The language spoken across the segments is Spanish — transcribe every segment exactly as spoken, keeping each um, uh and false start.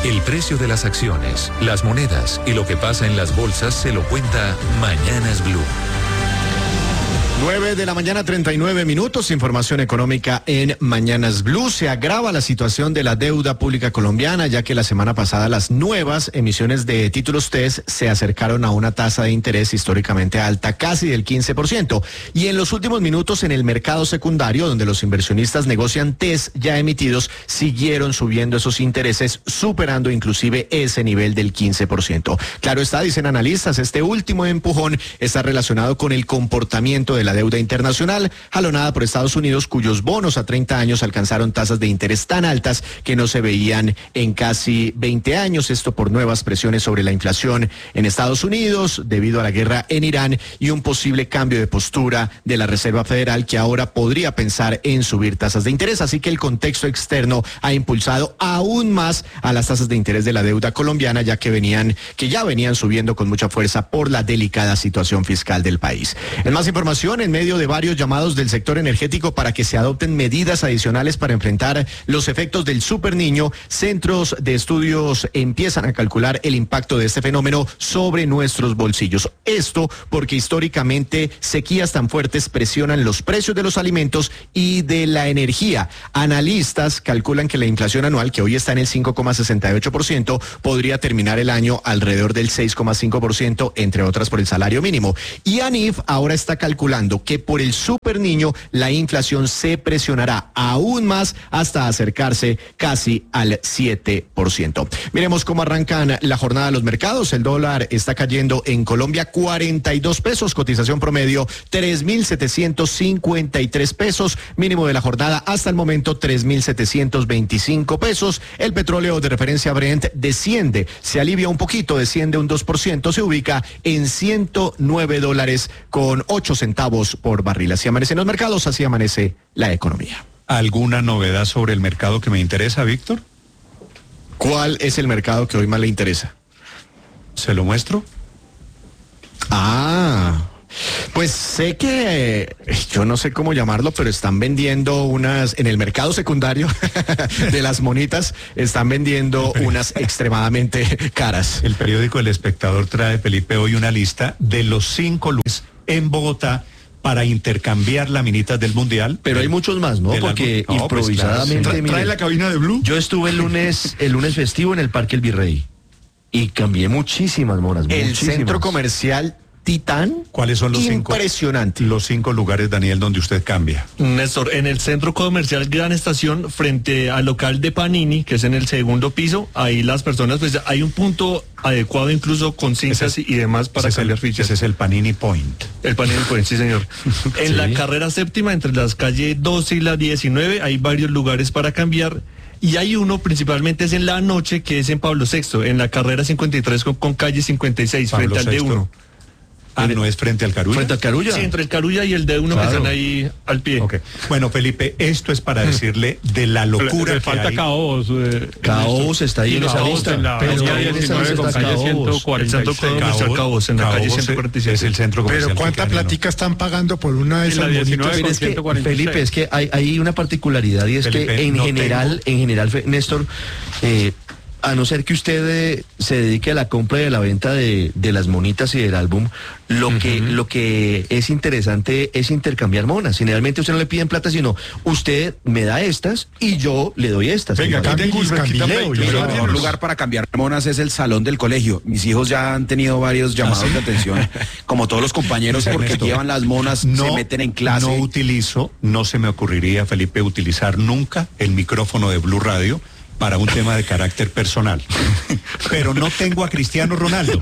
El precio de las acciones, las monedas y lo que pasa en las bolsas se lo cuenta Mañanas Blue. nueve de la mañana, treinta y nueve minutos, información económica en Mañanas Blue. Se agrava la situación de la deuda pública colombiana, ya que la semana pasada las nuevas emisiones de títulos T E S se acercaron a una tasa de interés históricamente alta, casi del quince por ciento. Y en los últimos minutos en el mercado secundario, donde los inversionistas negocian T E S ya emitidos, siguieron subiendo esos intereses, superando inclusive ese nivel del quince por ciento. Claro está, dicen analistas, este último empujón está relacionado con el comportamiento de la deuda internacional, jalonada por Estados Unidos, cuyos bonos a treinta años alcanzaron tasas de interés tan altas que no se veían en casi veinte años. Esto por nuevas presiones sobre la inflación en Estados Unidos, debido a la guerra en Irán y un posible cambio de postura de la Reserva Federal, que ahora podría pensar en subir tasas de interés. Así que el contexto externo ha impulsado aún más a las tasas de interés de la deuda colombiana, ya que venían, que ya venían subiendo con mucha fuerza por la delicada situación fiscal del país. En más información, en medio de varios llamados del sector energético para que se adopten medidas adicionales para enfrentar los efectos del Super Niño, centros de estudios empiezan a calcular el impacto de este fenómeno sobre nuestros bolsillos. Esto porque históricamente sequías tan fuertes presionan los precios de los alimentos y de la energía. Analistas calculan que la inflación anual, que hoy está en el cinco coma sesenta y ocho por ciento, podría terminar el año alrededor del seis coma cinco por ciento, entre otras por el salario mínimo. Y ANIF ahora está calculando que por el Super Niño la inflación se presionará aún más hasta acercarse casi al siete por ciento. Miremos cómo arrancan la jornada de los mercados. El dólar está cayendo en Colombia cuarenta y dos pesos, cotización promedio tres mil setecientos cincuenta y tres pesos, mínimo de la jornada hasta el momento tres mil setecientos veinticinco pesos. El petróleo de referencia Brent desciende, se alivia un poquito, desciende un dos por ciento, se ubica en ciento nueve dólares con ocho centavos por barril. Así amanecen los mercados, así amanece la economía. ¿Alguna novedad sobre el mercado que me interesa, Víctor? ¿Cuál es el mercado que hoy más le interesa? ¿Se lo muestro? Ah, pues sé que, yo no sé cómo llamarlo, pero están vendiendo unas, en el mercado secundario de las monitas, están vendiendo unas extremadamente caras. El periódico El Espectador trae, Felipe, hoy una lista de los cinco lugares en Bogotá para intercambiar laminitas del Mundial. Pero hay muchos más, ¿no? Porque no, improvisadamente... Pues claro, sí. ¿Trae la cabina de Blue? Yo estuve el lunes, el lunes festivo en el Parque El Virrey y cambié muchísimas monas, El muchísimas. centro comercial Titán. ¿Cuáles son los cinco? Impresionante. Los cinco lugares, Daniel, donde usted cambia. Néstor, en el centro comercial Gran Estación, frente al local de Panini, que es en el segundo piso, ahí las personas, pues hay un punto adecuado incluso con cintas y demás para cambiar fichas. Ese es el Panini Point. El Panini Point, sí señor. En sí. la carrera séptima, entre las calles doce y la diecinueve, hay varios lugares para cambiar. Y hay uno, principalmente es en la noche, que es en Pablo sexto, en la carrera cincuenta y tres con, con calle cincuenta y seis, Pablo frente al D uno. Ah, ¿no es frente al Carulla? ¿Frente al Carulla? Sí, entre el Carulla y el D uno, claro, que están ahí al pie. Okay. Bueno, Felipe, esto es para decirle de la locura le, le que falta hay. Caobos. Eh, Caobos está ahí en esa lista. En la Pero calle Caobos diecinueve está con calle Caobos. ciento cuarenta y seis. Caobos, Caobos, en la calle Caobos ciento cuarenta y siete. es el centro comercial. Pero ¿cuánta platica están pagando por una de En la esas diecinueve bonitas? con Es que, ciento cuarenta y seis. Felipe, es que hay, hay una particularidad y es Felipe, que en no general, tengo... en general, Fe- Néstor, eh, a no ser que usted eh, se dedique a la compra y a la venta de, de las monitas y del álbum, lo uh-huh. que lo que es interesante es intercambiar monas. Generalmente usted no le piden plata, sino usted me da estas y yo le doy estas. Venga, acá tengo un Cambileo, El mejor lugar para cambiar monas es el salón del colegio. Mis hijos ya han tenido varios llamados ¿Ah, sí? de atención, como todos los compañeros, porque Ernesto, llevan las monas, no, se meten en clase. No utilizo, no se me ocurriría, Felipe, utilizar nunca el micrófono de Blue Radio para un tema de carácter personal. Pero no tengo a Cristiano Ronaldo.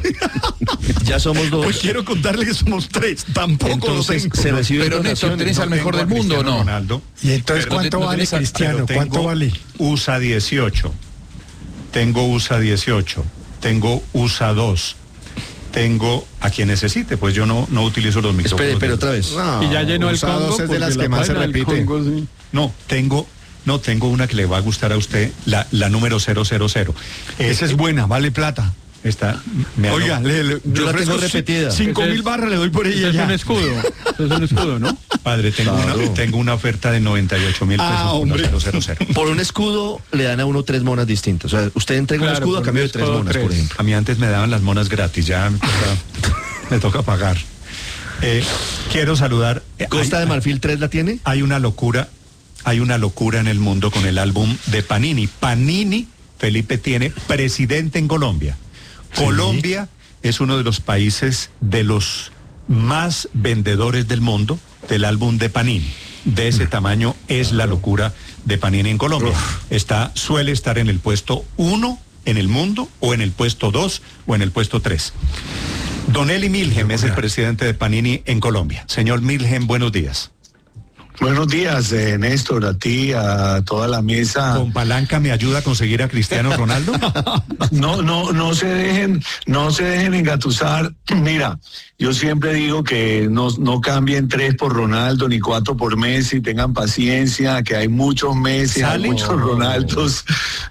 Ya somos dos. Pues quiero contarle que somos tres. Tampoco Entonces, lo tengo. se recibe Pero Néstor, ¿tenés al mejor del mundo o no? Ronaldo, ¿Y entonces Pero cuánto no vale tenés a- Cristiano? pero ¿Cuánto tengo vale? U S A dieciocho. Tengo U S A dieciocho. Tengo U S A dos. Tengo a quien necesite, pues yo no, no utilizo los micrófonos. Espere, pero de- otra vez. No, Y ya llenó el usados Congo, es de porque las la que más se página del repite. Congo, sí. No, tengo, no, tengo una que le va a gustar a usted, la, la número cero cero cero. Esa es buena, vale plata. Está, me Oiga, le, le, yo la tengo repetida. Cinco mil barras le doy por ella. Es ya. un escudo. Es un escudo, ¿no? Padre, tengo, Claro. una, tengo una oferta de noventa y ocho mil pesos. Ah, hombre. por cero cero. Por un escudo le dan a uno tres monas distintas. O sea, usted entrega Claro, un escudo a por cambio un de tres escudo, monas, por tres. ejemplo. A mí antes me daban las monas gratis, ya me toca, me toca pagar. Eh, quiero saludar. eh, ¿Costa hay- de Marfil tres la tiene? Hay una locura, hay una locura en el mundo con el álbum de Panini. Panini, Felipe, tiene presidente en Colombia. Colombia es uno de los países de los más vendedores del mundo del álbum de Panini. De ese tamaño es la locura de Panini en Colombia. Está, suele estar en el puesto uno en el mundo, o en el puesto dos, o en el puesto tres. Don Eli Milhem es el presidente de Panini en Colombia. Señor Milhem, buenos días. Buenos días, eh, Néstor, a ti, a toda la mesa. ¿Con palanca me ayuda a conseguir a Cristiano Ronaldo? No, no, no se dejen, no se dejen engatusar. Mira, yo siempre digo que no, no cambien tres por Ronaldo ni cuatro por Messi, tengan paciencia, que hay muchos Messi, hay ¿Sale? muchos Ronaldos.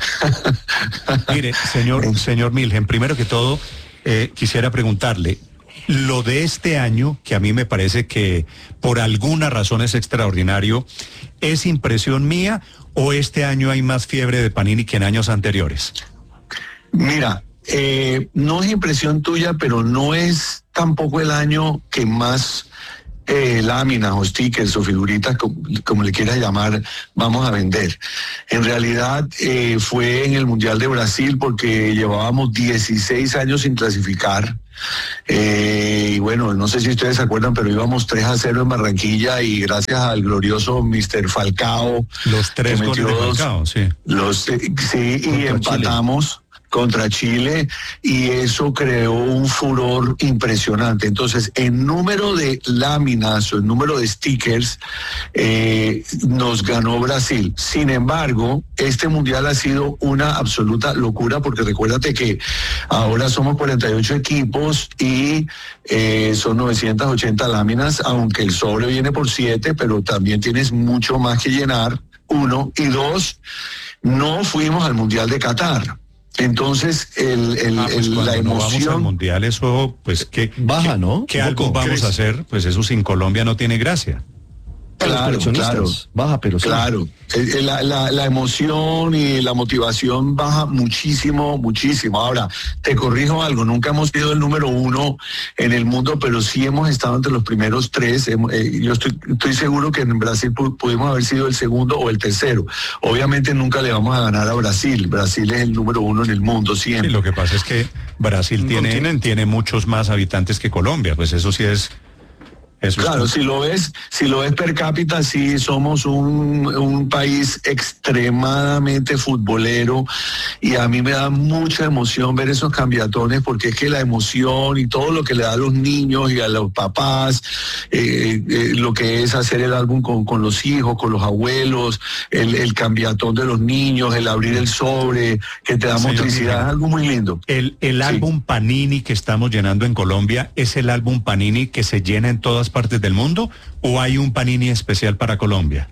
Mire, señor, señor Milhem, primero que todo, eh, quisiera preguntarle, lo de este año, que a mí me parece que por alguna razón es extraordinario, ¿es impresión mía o este año hay más fiebre de Panini que en años anteriores? Mira, eh, no es impresión tuya, pero no es tampoco el año que más eh, láminas o stickers o figuritas, como, como le quieras llamar, vamos a vender. En realidad eh, fue en el Mundial de Brasil porque llevábamos dieciséis años sin clasificar. Eh, y bueno, no sé si ustedes se acuerdan, pero íbamos tres a cero en Barranquilla y gracias al glorioso mister Falcao. Los tres que goles metió de dos- Falcao, sí. Los, eh, sí, y Contra empatamos contra Chile y eso creó un furor impresionante. Entonces, en número de láminas o en número de stickers, eh, nos ganó Brasil. Sin embargo, este mundial ha sido una absoluta locura porque recuérdate que ahora somos cuarenta y ocho equipos y eh, son novecientas ochenta láminas, aunque el sobre viene por siete, pero también tienes mucho más que llenar, uno. Y dos, no fuimos al mundial de Qatar. Entonces, el, el, Ah, pues el- cuando la no vamos al emoción... mundial, eso, pues, ¿qué, Baja, qué- ¿no? ¿Qué Un algo poco. vamos ¿Crees? a hacer? Pues eso sin Colombia no tiene gracia. Para los Claro, coleccionistas. claro. Baja, pero sí. Claro, Eh, eh, la, la, la emoción y la motivación baja muchísimo, muchísimo. Ahora, te corrijo algo, nunca hemos sido el número uno en el mundo, pero sí hemos estado entre los primeros tres. Hemos- eh, yo estoy, estoy seguro que en Brasil pu- pudimos haber sido el segundo o el tercero. Obviamente nunca le vamos a ganar a Brasil. Brasil es el número uno en el mundo Sí, siempre. lo que pasa es que Brasil Un tiene, continente. tiene muchos más habitantes que Colombia, pues eso sí es... Eso Claro, es, si lo ves, si lo ves per cápita, sí somos un, un país extremadamente futbolero y a mí me da mucha emoción ver esos cambiatones porque es que la emoción y todo lo que le da a los niños y a los papás, eh, eh, lo que es hacer el álbum con, con los hijos, con los abuelos, el, el cambiatón de los niños, el abrir el sobre, que te da Señor motricidad, Miguel. es algo muy lindo. El, el Sí. álbum Panini que estamos llenando en Colombia, ¿es el álbum Panini que se llena en todas partes del mundo o hay un Panini especial para Colombia?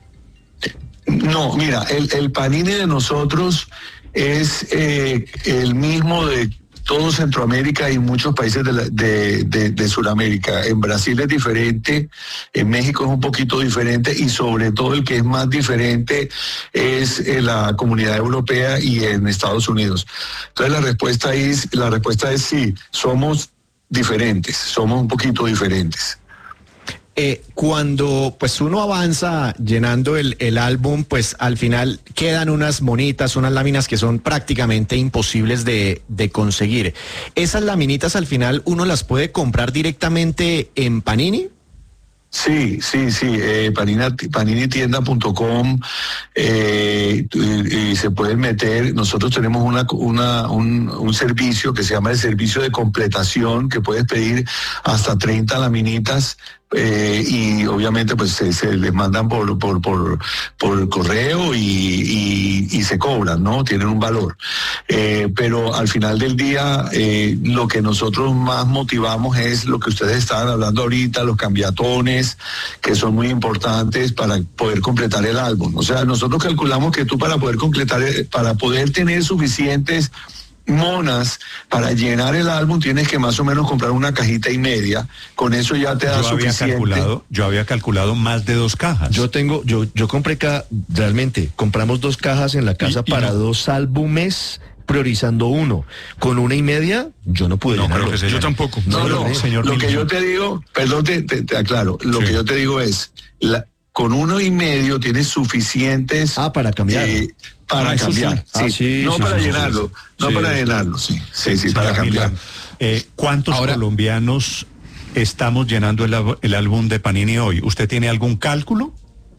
No, mira, el, el Panini de nosotros es eh, el mismo de todo Centroamérica y muchos países de, la- de, de, de Sudamérica. En Brasil es diferente, en México es un poquito diferente y sobre todo el que es más diferente es en la Comunidad Europea y en Estados Unidos. Entonces la respuesta es, la respuesta es sí, somos diferentes, somos un poquito diferentes. Eh, cuando pues uno avanza llenando el, el álbum, pues al final quedan unas monitas, unas láminas que son prácticamente imposibles de, de conseguir. ¿Esas laminitas al final uno las puede comprar directamente en Panini? Sí, sí, sí, eh, panina, paninitienda punto com eh, y, y se pueden meter. Nosotros tenemos una, una, un, un servicio que se llama el servicio de completación, que puedes pedir hasta treinta laminitas. Eh, y obviamente pues se, se les mandan por por por, por correo y, y, y se cobran, ¿no? Tienen un valor. Eh, pero al final del día eh, lo que nosotros más motivamos es lo que ustedes estaban hablando ahorita, los cambiatones, que son muy importantes para poder completar el álbum. O sea, nosotros calculamos que tú para poder completar, para poder tener suficientes monas para llenar el álbum tienes que más o menos comprar una cajita y media. Con eso ya te da Yo había suficiente. calculado, yo había calculado más de dos cajas. Yo tengo, yo, yo compré ca- realmente, compramos dos cajas en la casa Y- y para no- dos álbumes, priorizando uno. Con una y media, yo no pude No llenarlo. creo que sea. Yo tampoco. No, Señor- no, señor lo que Milton. yo te digo, perdón, te, te- te aclaro, lo Sí. que yo te digo es, la, con uno y medio tienes suficientes Ah, para cambiar. eh, para Ah, eso cambiar, sí. sí. Ah, sí, no sí, para sí, sí, llenarlo, no Sí. para llenarlo, sí, sí, sí, para Señor cambiar. Milán, eh, ¿cuántos Ahora- colombianos estamos llenando el, ab- el álbum de Panini hoy? ¿Usted tiene algún cálculo?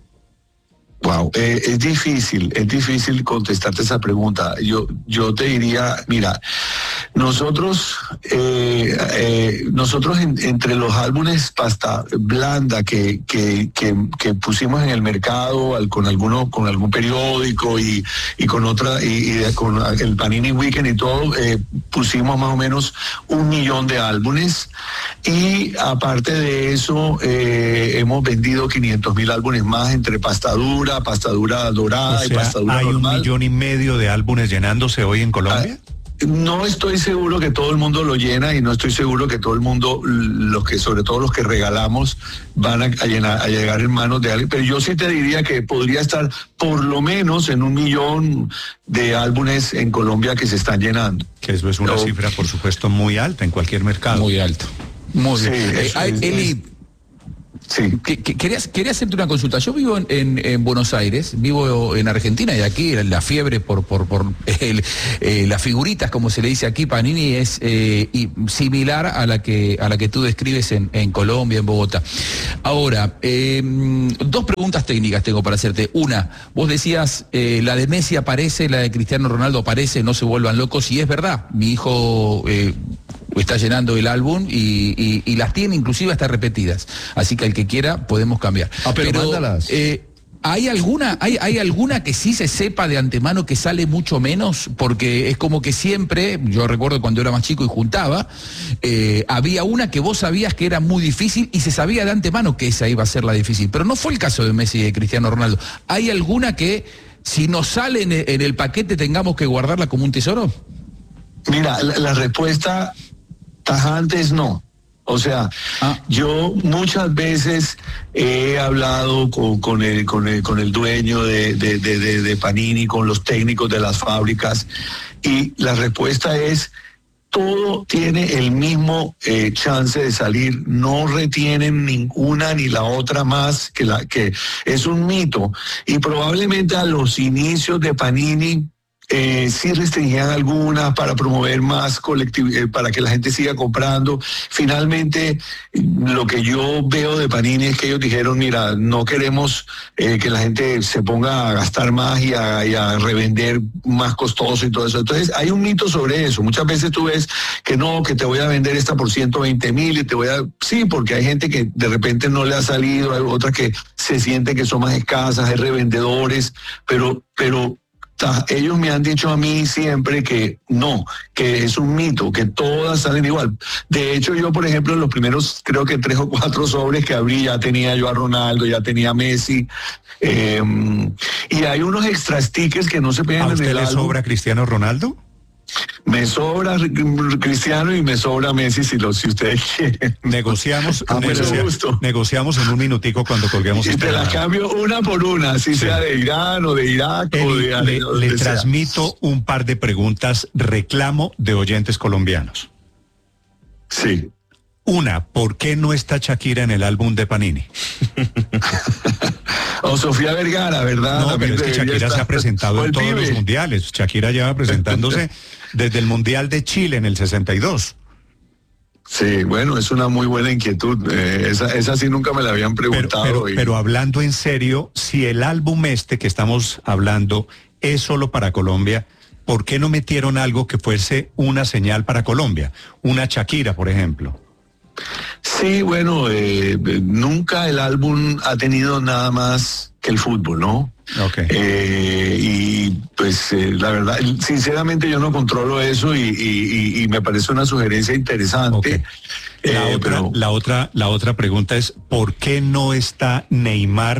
Wow, eh, es difícil, es difícil contestarte esa pregunta. Yo, yo te diría, mira, nosotros, eh, eh, nosotros en- entre los álbumes pasta blanda que, que, que, que pusimos en el mercado al- con alguno, con algún periódico y, y con otra, y, y de- con el Panini Weekend y todo, eh, pusimos más o menos un millón de álbumes y aparte de eso eh, hemos vendido quinientos mil álbumes más entre pasta dura, pasta dura dorada O y sea, pasta dura ¿hay un normal. millón y medio de álbumes llenándose hoy en Colombia? No estoy seguro que todo el mundo lo llena y no estoy seguro que todo el mundo, los que sobre todo los que regalamos, van a, a llenar, a llegar en manos de alguien. Pero yo sí te diría que podría estar por lo menos en un millón de álbumes en Colombia que se están llenando. Que eso es una No. cifra, por supuesto, muy alta en cualquier mercado. Muy alto. Muy Sí, bien. Eh, eso ay, es- Eli, Sí. que- que- quería, quería hacerte una consulta. Yo vivo en, en- en Buenos Aires, vivo en Argentina y aquí la fiebre por, por, por el, eh, las figuritas, como se le dice aquí, Panini, es eh, y similar a la que a la que tú describes en, en Colombia, en Bogotá. Ahora, eh, dos preguntas técnicas tengo para hacerte. Una, vos decías, eh, la de Messi aparece, la de Cristiano Ronaldo aparece, no se vuelvan locos, y es verdad. Mi hijo eh, está llenando el álbum y, y- y las tiene inclusive hasta repetidas. Así que el que quiera podemos cambiar. Ah, pero mándalas. eh, ¿hay alguna, hay, hay alguna que sí se sepa de antemano que sale mucho menos? Porque es como que siempre, yo recuerdo cuando era más chico y juntaba, eh, había una que vos sabías que era muy difícil y se sabía de antemano que esa iba a ser la difícil. Pero no fue el caso de Messi y de Cristiano Ronaldo. ¿Hay alguna que si nos sale en el, en el paquete tengamos que guardarla como un tesoro? Mira, la, la respuesta tajante es no. O sea, Ah. yo muchas veces he hablado con, con, el, con, el, con el dueño de, de, de, de, de Panini, con los técnicos de las fábricas, y la respuesta es, todo tiene el mismo eh, chance de salir, no retienen ninguna ni la otra más, que, la, que es un mito. Y probablemente a los inicios de Panini, Eh, sí restringían algunas para promover más colectividad, eh, para que la gente siga comprando. Finalmente, lo que yo veo de Panini es que ellos dijeron, mira, no queremos eh, que la gente se ponga a gastar más y a, y a revender más costoso y todo eso. Entonces, hay un mito sobre eso. Muchas veces tú ves que no, que te voy a vender esta por ciento veinte mil y te voy a... Sí, porque hay gente que de repente no le ha salido, hay otras que se sienten que son más escasas, hay revendedores, pero... pero ellos me han dicho a mí siempre que no, que es un mito, que todas salen igual. De hecho, yo, por ejemplo, en los primeros, creo que tres o cuatro sobres que abrí, ya tenía yo a Ronaldo, ya tenía a Messi, eh, y hay unos extra stickers que no se pegan ¿A en usted el le álbum. sobra Cristiano Ronaldo? Me sobra Cristiano y me sobra Messi, si, lo, si ustedes quieren. Negociamos, Ah, mucho negocia- gusto. negociamos en un minutico cuando colguemos Y este te las programa. cambio una por una, así Sí. sea de Irán o de Irak o Eli, de... le, de donde le sea. transmito un par de preguntas reclamo de oyentes colombianos. Sí. Una, ¿por qué no está Shakira en el álbum de Panini? O Sofía Vergara, ¿verdad? No, También pero es que debería Shakira se estar. ha presentado O en el todos pibe. los mundiales. Shakira lleva presentándose desde el Mundial de Chile en el sesenta y dos. Sí, bueno, es una muy buena inquietud. Eh, esa, esa sí nunca me la habían Pero, preguntado. pero, y- pero hablando en serio, si el álbum este que estamos hablando es solo para Colombia, ¿por qué no metieron algo que fuese una señal para Colombia? Una Shakira, por ejemplo. Sí, bueno, eh, nunca el álbum ha tenido nada más que el fútbol, ¿no? Ok. Eh, y pues eh, la verdad, sinceramente yo no controlo eso y, y- y- y me parece una sugerencia interesante. Ok. La, Eh, otra, pero- la, otra, la otra pregunta es, ¿por qué no está Neymar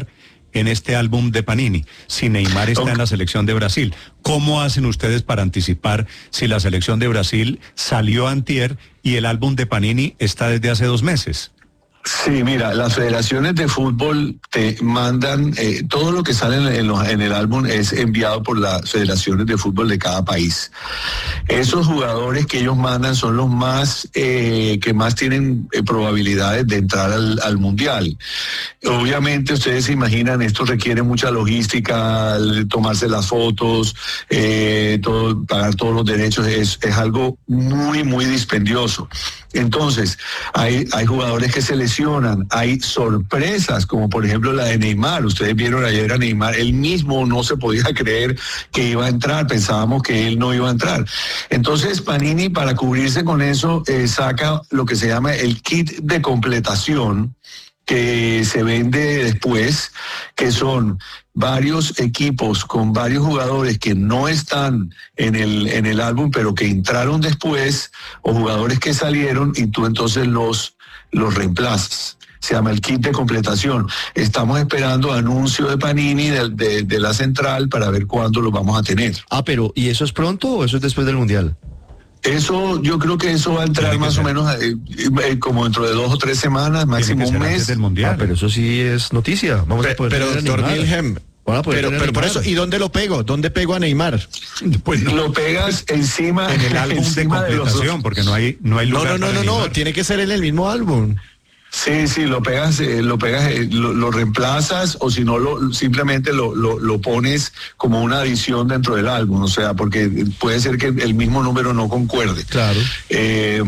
en este álbum de Panini, si Neymar está en la selección de Brasil. ¿Cómo hacen ustedes para anticipar si la selección de Brasil salió antier y el álbum de Panini está desde hace dos meses? Sí, mira, las federaciones de fútbol te mandan, eh, todo lo que sale en, en, los, en el álbum es enviado por las federaciones de fútbol de cada país. Esos jugadores que ellos mandan son los más, eh, que más tienen eh, probabilidades de entrar al, al mundial. Obviamente ustedes se imaginan, esto requiere mucha logística, tomarse las fotos, eh, todo, pagar todos los derechos, es, es algo muy, muy dispendioso. Entonces, hay, hay jugadores que se lesionan, hay sorpresas, como por ejemplo la de Neymar. Ustedes vieron ayer a Neymar, él mismo no se podía creer que iba a entrar, pensábamos que él no iba a entrar. Entonces, Panini, para cubrirse con eso, eh, saca lo que se llama el kit de completación, que se vende después, que son varios equipos con varios jugadores que no están en el en el álbum, pero que entraron después, o jugadores que salieron y tú entonces los, los reemplazas. Se llama el kit de completación. Estamos esperando anuncio de Panini de, de, de la central para ver cuándo lo vamos a tener. Ah, pero ¿y eso es pronto o eso es después del Mundial? Eso, yo creo que eso va a entrar más o menos eh, eh, como dentro de dos o tres semanas, máximo un mes. Del mundial. Ah, pero eso sí es noticia. Vamos Pe- a poder pero tener doctor Neymar. Milhem, Van a poder pero, tener pero por Neymar. eso, ¿y dónde lo pego? ¿Dónde pego a Neymar? Pues no, Lo pegas encima en el álbum de encima de los completación, dos. porque no hay, no hay No, lugar no, no, para no, no, Neymar. tiene que ser en el mismo álbum. Sí, sí, lo pegas, eh, lo pegas, eh, lo, lo reemplazas, o si no, lo, simplemente lo, lo, lo pones como una adición dentro del álbum, o sea, porque puede ser que el mismo número no concuerde. Claro. Eh,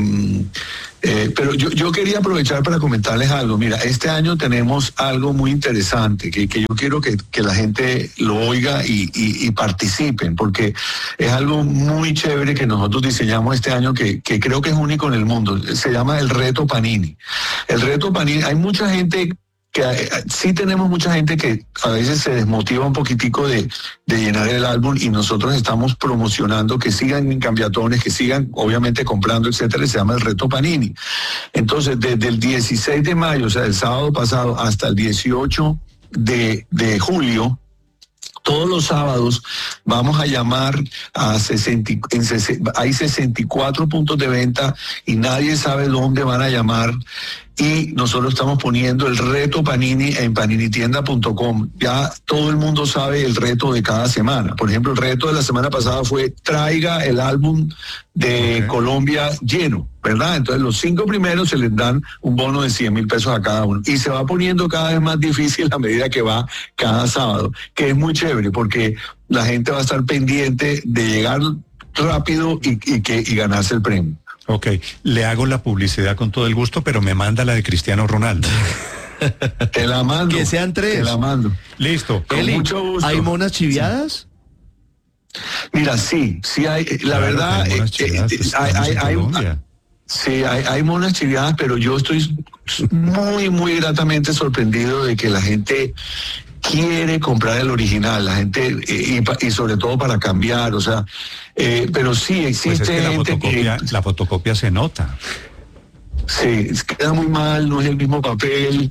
eh, pero yo, yo quería aprovechar para comentarles algo. Mira, este año tenemos algo muy interesante que, que yo quiero que, que la gente lo oiga y, y, y participen, porque es algo muy chévere que nosotros diseñamos este año que, que creo que es único en el mundo. Se llama el Reto Panini. El Reto Panini, hay mucha gente que eh, sí tenemos mucha gente que a veces se desmotiva un poquitico de, de llenar el álbum, y nosotros estamos promocionando que sigan en cambiatones, que sigan obviamente comprando, etcétera, y se llama el Reto Panini. Entonces, desde el dieciséis de mayo, o sea, el sábado pasado, hasta el dieciocho de, de julio, todos los sábados vamos a llamar a sesenta, en sesenta, hay sesenta y cuatro puntos de venta y nadie sabe dónde van a llamar, y nosotros estamos poniendo el reto Panini en panini tienda punto com. Ya todo el mundo sabe el reto de cada semana. Por ejemplo, el reto de la semana pasada fue traiga el álbum de okay. Colombia lleno, ¿verdad? Entonces los cinco primeros se les dan un bono de cien mil pesos a cada uno, y se va poniendo cada vez más difícil a medida que va cada sábado, que es muy chévere porque la gente va a estar pendiente de llegar rápido y, y, que, y ganarse el premio. Ok, le hago la publicidad con todo el gusto, pero me manda la de Cristiano Ronaldo. Te la mando. Que sean tres. Te la mando. Listo. Con Eli, mucho gusto. ¿hay monas chiviadas? Mira, sí, sí hay, la Claro, verdad, hay monas eh, chiviadas, eh, pues, hay, estamos hay, en hay, Colombia. sí, hay, hay monas chiviadas, pero yo estoy muy, muy gratamente sorprendido de que la gente quiere comprar el original, la gente, eh, y, y sobre todo para cambiar, o sea, eh, pero sí existe Pues es que la gente fotocopia, que... la fotocopia se nota. Sí, queda muy mal, no es el mismo papel.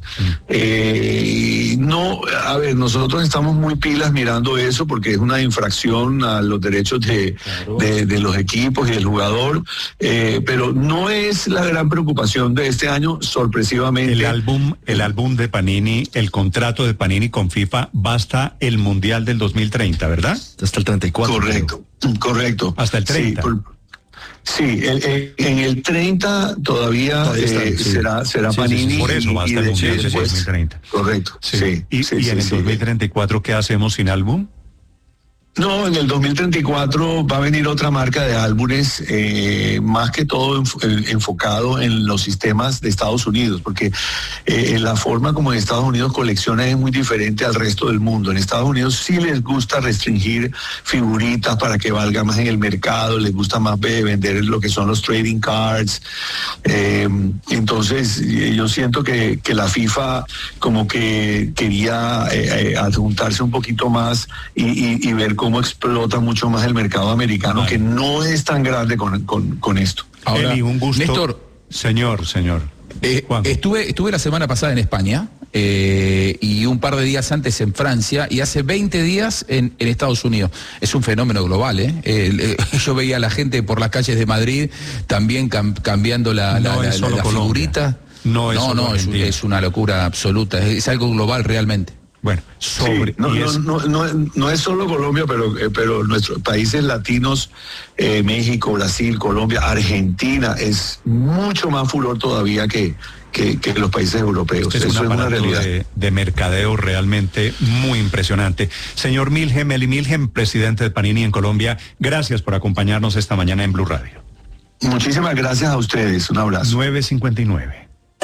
Eh, no, a ver, nosotros estamos muy pilas mirando eso porque es una infracción a los derechos de, claro. de, de los equipos y del jugador, eh, pero no es la gran preocupación de este año, sorpresivamente. El álbum, el álbum de Panini, el contrato de Panini con FIFA va hasta el Mundial del dos mil treinta, ¿verdad? Hasta el treinta y cuatro. Correcto, creo. correcto. Hasta el treinta. Sí, por, Sí, el, el, en el treinta todavía, todavía está, eh, sí. será, será sí, Panini. Sí, sí, por eso va hasta el Mundial del después, dos mil treinta. Correcto, sí. sí. ¿Y, sí, y sí, en el sí. dos mil treinta y cuatro qué hacemos sin álbum? No, en el dos mil treinta y cuatro va a venir otra marca de álbumes, eh, más que todo enf- enfocado en los sistemas de Estados Unidos, porque eh, la forma como en Estados Unidos coleccionan es muy diferente al resto del mundo. En Estados Unidos sí les gusta restringir figuritas para que valga más en el mercado, les gusta más vender lo que son los trading cards. Eh, entonces, yo siento que, que la FIFA como que quería eh, adjuntarse un poquito más y, y, y ver cómo explota mucho más el mercado americano, vale. que no es tan grande con, con, con esto. Ahora, Eli, un gusto. Néstor, señor, señor. Eh, estuve, estuve la semana pasada en España eh, y un par de días antes en Francia y hace veinte días en, en Estados Unidos. Es un fenómeno global, ¿eh? Eh, eh, yo veía a la gente por las calles de Madrid también cam, cambiando la, no la, la, la, la figurita. No, es, no, no es, es una locura absoluta, es, es algo global realmente. Bueno, sobre... Sí, no, no, no, no, no es solo Colombia, pero, eh, pero nuestros países latinos, eh, México, Brasil, Colombia, Argentina, es mucho más furor todavía que, que, que los países europeos. Es Eso un es una realidad. de, de mercadeo realmente muy impresionante. Señor Milhem, Eli Milhem, presidente de Panini en Colombia, gracias por acompañarnos esta mañana en Blue Radio. Muchísimas gracias a ustedes. Un abrazo. nueve cincuenta y nueve.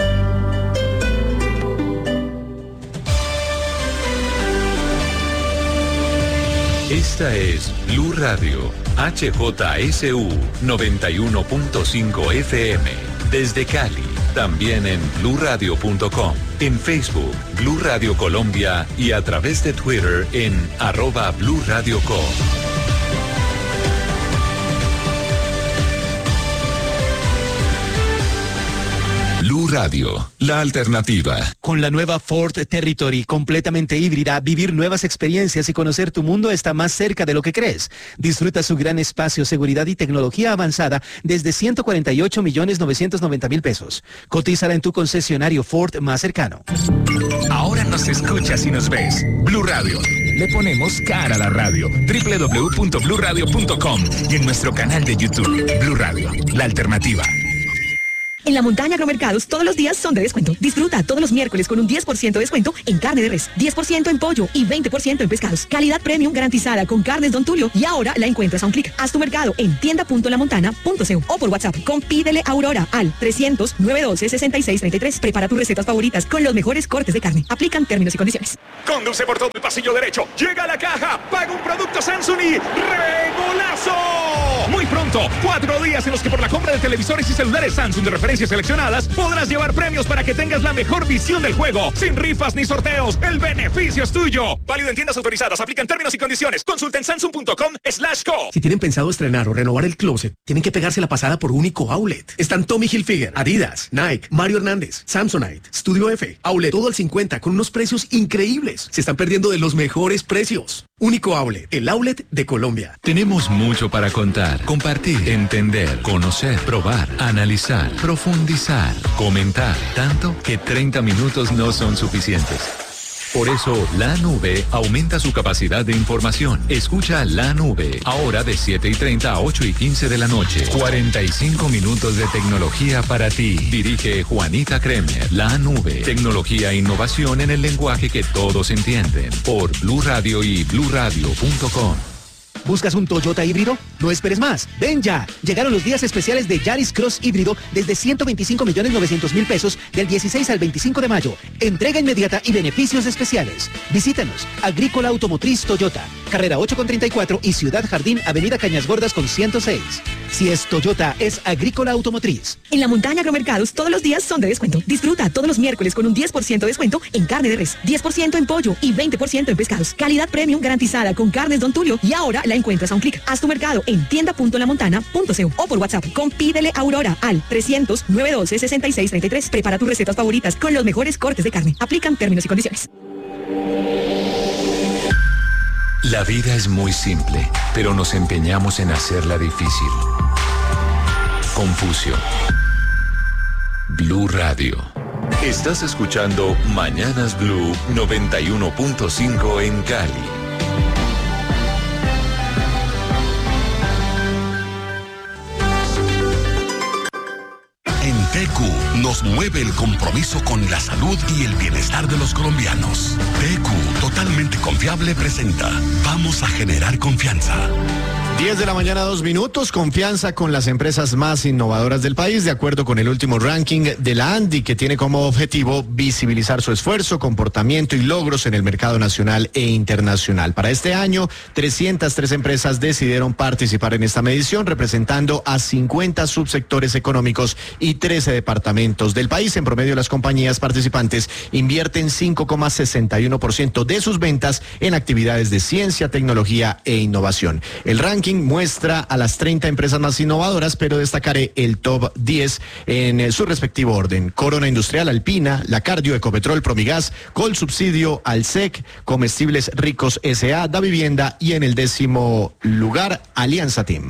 Esta es Blue Radio, H J S U noventa y uno punto cinco F M, desde Cali, también en blue radio punto com, en Facebook, Blue Radio Colombia y a través de Twitter en arroba Blue Radio Co. Blue Radio, la alternativa. Con la nueva Ford Territory completamente híbrida, vivir nuevas experiencias y conocer tu mundo está más cerca de lo que crees. Disfruta su gran espacio, seguridad y tecnología avanzada desde ciento cuarenta y ocho millones novecientos noventa mil pesos. Cotízala en tu concesionario Ford más cercano. Ahora nos escuchas y nos ves. Blue Radio. Le ponemos cara a la radio. doble u doble u doble u punto blue radio punto com y en nuestro canal de YouTube. Blue Radio, la alternativa. En la Montaña Agromercados todos los días son de descuento. Disfruta todos los miércoles con un diez por ciento de descuento en carne de res, diez por ciento en pollo y veinte por ciento en pescados. Calidad premium garantizada con carnes Don Tulio y ahora la encuentras a un clic. Haz tu mercado en tienda punto la montana punto c u o por WhatsApp con Pídele Aurora al trescientos, novecientos doce, sesenta y seis treinta y tres. Prepara tus recetas favoritas con los mejores cortes de carne. Aplican términos y condiciones. Conduce por todo el pasillo derecho. Llega a la caja. Paga un producto Samsung y ¡regolazo! Muy pronto, cuatro días en los que por la compra de televisores y celulares Samsung de referencias seleccionadas podrás llevar premios para que tengas la mejor visión del juego. Sin rifas ni sorteos, el beneficio es tuyo. Válido en tiendas autorizadas, aplican términos y condiciones. Consulta en samsung punto com slash co. Si tienen pensado estrenar o renovar el closet, tienen que pegarse la pasada por Único Outlet. Están Tommy Hilfiger, Adidas, Nike, Mario Hernández, Samsonite, Studio F, Outlet, todo al cincuenta con unos precios increíbles. Se están perdiendo de los mejores precios. Único Outlet, el outlet de Colombia. Tenemos mucho para contar, compartir, entender, conocer, probar, analizar, profundizar, comentar, tanto que treinta minutos no son suficientes. Por eso, La Nube aumenta su capacidad de información. Escucha La Nube, ahora de siete y treinta a ocho y quince de la noche. cuarenta y cinco minutos de tecnología para ti. Dirige Juanita Kremer. La Nube, tecnología e innovación en el lenguaje que todos entienden. Por Blue Radio y blue radio punto com. ¿Buscas un Toyota híbrido? No esperes más. Ven ya. Llegaron los días especiales de Yaris Cross híbrido desde ciento veinticinco millones novecientos mil pesos del dieciséis al veinticinco de mayo. Entrega inmediata y beneficios especiales. Visítanos. Agrícola Automotriz Toyota. Carrera ocho con treinta y cuatro y Ciudad Jardín, Avenida Cañas Gordas con ciento seis. Si es Toyota, es Agrícola Automotriz. En la Montaña Agromercados todos los días son de descuento. Disfruta todos los miércoles con un diez por ciento de descuento en carne de res, diez por ciento en pollo y veinte por ciento en pescados. Calidad premium garantizada con carnes Don Tulio y ahora la encuentras a un clic. Haz tu mercado en tienda punto la montana punto c u o por WhatsApp con Pídele Aurora al trescientos, novecientos doce, sesenta y seis treinta y tres. Prepara tus recetas favoritas con los mejores cortes de carne. Aplican términos y condiciones. La vida es muy simple, pero nos empeñamos en hacerla difícil. Confucio. Blue Radio. Estás escuchando Mañanas Blue noventa y uno punto cinco en Cali. En T Q nos mueve el compromiso con la salud y el bienestar de los colombianos. T Q, totalmente confiable, presenta Vamos a generar confianza. diez de la mañana, dos minutos. Confianza con las empresas más innovadoras del país, de acuerdo con el último ranking de la ANDI, que tiene como objetivo visibilizar su esfuerzo, comportamiento y logros en el mercado nacional e internacional. Para este año, trescientas tres empresas decidieron participar en esta medición, representando a cincuenta subsectores económicos y trece departamentos del país. En promedio, las compañías participantes invierten cinco coma sesenta y uno por ciento de sus ventas en actividades de ciencia, tecnología e innovación. El ranking ranking muestra a las treinta empresas más innovadoras, pero destacaré el top diez en eh, su respectivo orden. Corona Industrial, Alpina, La Cardio, Ecopetrol, Promigas, Col Subsidio, Alsec, Comestibles Ricos S A, Da Vivienda y en el décimo lugar, Alianza Team.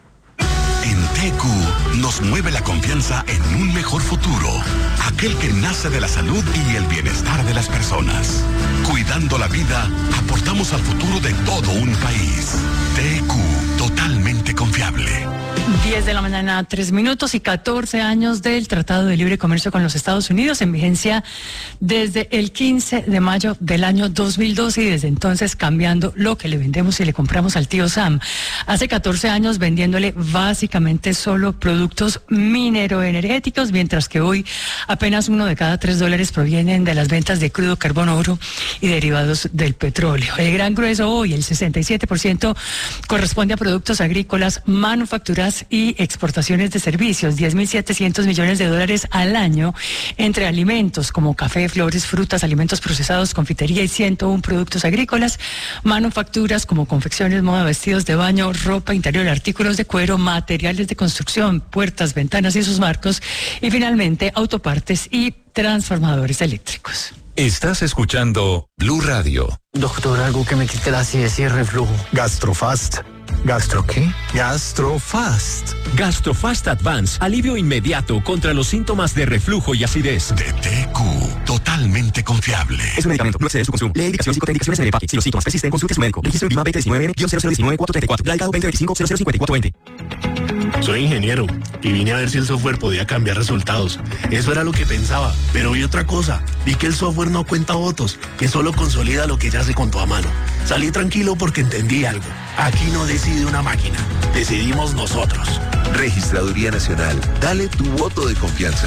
En T Q nos mueve la confianza en un mejor futuro, aquel que nace de la salud y el bienestar de las personas. Cuidando la vida, aportamos al futuro de todo un país. T Q, totalmente confiable. diez de la mañana, tres minutos y catorce años del Tratado de Libre Comercio con los Estados Unidos en vigencia desde el quince de mayo del año dos mil doce y desde entonces cambiando lo que le vendemos y le compramos al tío Sam. Hace catorce años vendiéndole básicamente solo productos mineroenergéticos, mientras que hoy apenas uno de cada tres dólares provienen de las ventas de crudo, carbón, oro y derivados del petróleo. El gran grueso hoy, el sesenta y siete por ciento, corresponde a productos agrícolas, manufacturas y exportaciones de servicios, diez mil setecientos millones de dólares al año entre alimentos como café, flores, frutas, alimentos procesados, confitería y ciento uno productos agrícolas, manufacturas como confecciones, moda, vestidos de baño, ropa interior, artículos de cuero, materiales de construcción, puertas, ventanas y sus marcos, y finalmente autopartes y transformadores eléctricos. Estás escuchando Blue Radio. Doctor, algo que me quite la acidez y el reflujo. Gastrofast. ¿Gastro qué? Gastrofast. Gastrofast Advance. Alivio inmediato contra los síntomas de reflujo y acidez. De T Q, totalmente confiable. Es un medicamento, no excede de su consumo. Lee indicaciones y contraindicaciones en el empaque. Si los síntomas persisten, consulte a su médico. Registro INVIMA veinte diecinueve cero cero diecinueve cuatro treinta y cuatro. Radicado veinte veinticinco cero cero cincuenta y cuatro veinte. Soy ingeniero y vine a ver si el software podía cambiar resultados. Eso era lo que pensaba, pero vi otra cosa. Vi que el software no cuenta votos, que solo consolida lo que ya se contó a mano. Salí tranquilo porque entendí algo. Aquí no decide una máquina, decidimos nosotros. Registraduría Nacional, dale tu voto de confianza.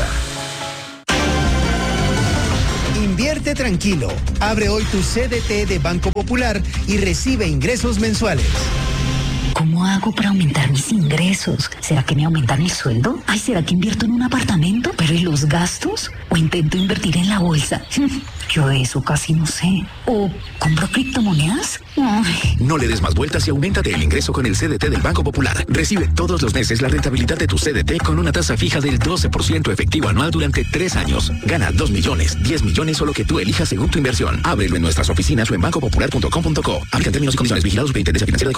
Invierte tranquilo. Abre hoy tu C D T de Banco Popular y recibe ingresos mensuales. ¿Cómo hago para aumentar mis ingresos? ¿Será que me aumentan el sueldo? Ay, ¿será que invierto en un apartamento? ¿Pero y los gastos? ¿O intento invertir en la bolsa? Yo de eso casi no sé. ¿O compro criptomonedas? Ay. No le des más vueltas y auméntate el ingreso con el C D T del Banco Popular. Recibe todos los meses la rentabilidad de tu C D T con una tasa fija del doce por ciento efectivo anual durante tres años. Gana dos millones, diez millones o lo que tú elijas según tu inversión. Ábrelo en nuestras oficinas o en banco popular punto com punto co. Aplican términos y condiciones. Vigilados Superintendencia Financiera de